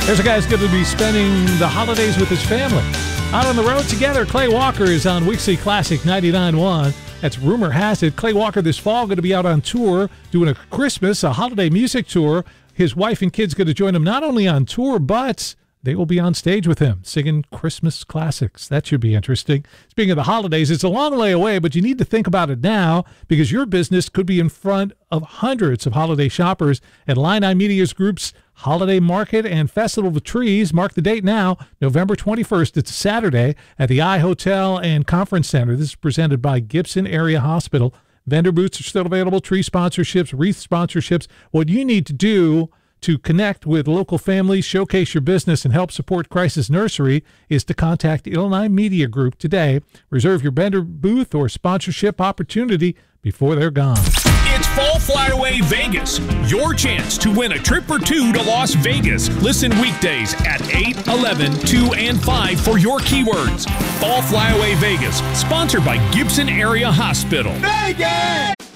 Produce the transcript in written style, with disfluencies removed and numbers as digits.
There's a guy who's going to be spending the holidays with his family. Out on the road together, Clay Walker is on Weekly Classic 99.1. That's rumor has it. Clay Walker this fall going to be out on tour doing a holiday music tour. His wife and kids going to join him not only on tour, but they will be on stage with him singing Christmas classics. That should be interesting. Speaking of the holidays, it's a long way away, but you need to think about it now because your business could be in front of hundreds of holiday shoppers at Illini Media Group's Holiday Market and Festival of Trees. Mark the date now, November 21st. It's a Saturday at the I Hotel and Conference Center. This is presented by Gibson Area Hospital. Vendor booths are still available, tree sponsorships, wreath sponsorships. What you need to do to connect with local families, showcase your business, and help support Crisis Nursery is to contact Illini Media Group today. Reserve your vendor booth or sponsorship opportunity before they're gone. It's Fall Flyaway Vegas, your chance to win a trip or two to Las Vegas. Listen weekdays at 8, 11, 2, and 5 for your keywords. Fall Flyaway Vegas, sponsored by Gibson Area Hospital. Vegas!